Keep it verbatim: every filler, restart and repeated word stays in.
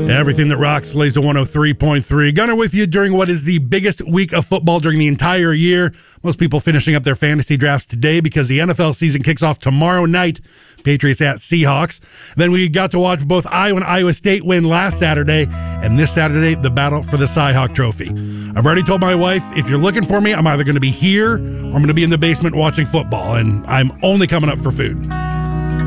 Everything that rocks, Laser one oh three point three. Gunner with you during what is the biggest week of football during the entire year. Most people finishing up their fantasy drafts today because the N F L season kicks off tomorrow night. Patriots at Seahawks. Then we got to watch both Iowa and Iowa State win last Saturday, and this Saturday, the battle for the Cy-Hawk Trophy. I've already told my wife, if you're looking for me, I'm either going to be here or I'm going to be in the basement watching football, and I'm only coming up for food.